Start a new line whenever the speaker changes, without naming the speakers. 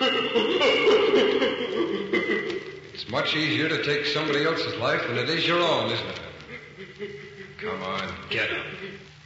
It's much easier to take somebody else's life than it is your own, isn't it? Come on, get up.